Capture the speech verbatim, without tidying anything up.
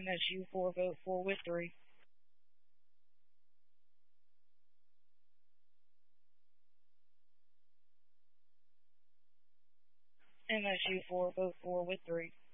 M S U four, vote four with three. M S U four, vote four with three.